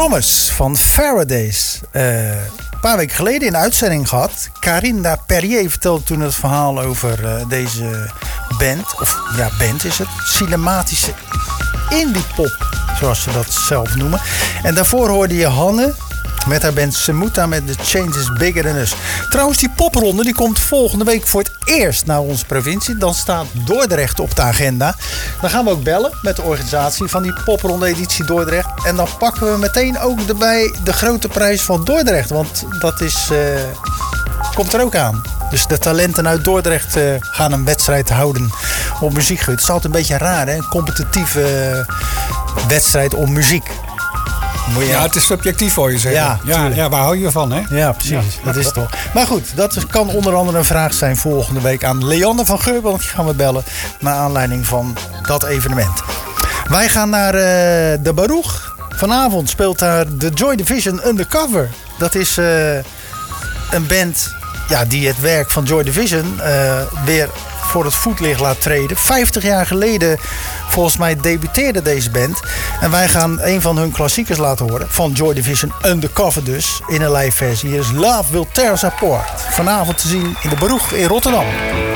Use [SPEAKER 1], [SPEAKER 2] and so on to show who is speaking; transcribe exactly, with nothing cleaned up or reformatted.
[SPEAKER 1] Promise van Faradays. Uh, een paar weken geleden in de uitzending gehad. Karinda Perrier vertelde toen het verhaal over uh, deze band. Of ja, band is het. Cinematische indie pop, zoals ze dat zelf noemen. En daarvoor hoorde je Hanne met haar band Semuta met The Change is Bigger Than Us. Trouwens, die popronde die komt volgende week voor het eerst naar onze provincie. Dan staat Dordrecht op de agenda. Dan gaan we ook bellen met de organisatie van die popronde editie Dordrecht. En dan pakken we meteen ook erbij de grote prijs van Dordrecht. Want dat is, uh, komt er ook aan. Dus de talenten uit Dordrecht uh, gaan een wedstrijd houden op muziekgebied. Het is altijd een beetje raar, hè? Een competitieve uh, wedstrijd om muziek.
[SPEAKER 2] Je... Ja, het is subjectief voor je zeggen.
[SPEAKER 1] Ja,
[SPEAKER 2] ja, ja, waar hou je van, hè?
[SPEAKER 1] Ja, precies. Ja, dat is toch. Maar goed, dat kan onder andere een vraag zijn volgende week aan Leanne van Geur. Want die gaan we bellen naar aanleiding van dat evenement. Wij gaan naar uh, de Baruch. Vanavond speelt daar de Joy Division Undercover. Dat is uh, een band ja, die het werk van Joy Division uh, weer voor het voetlicht laat treden. vijftig jaar geleden, volgens mij, debuteerde deze band. En wij gaan een van hun klassiekers laten horen. Van Joy Division Undercover dus. In een live versie. Hier is Love Will Tear Us Apart. Vanavond te zien in de Baruch in Rotterdam.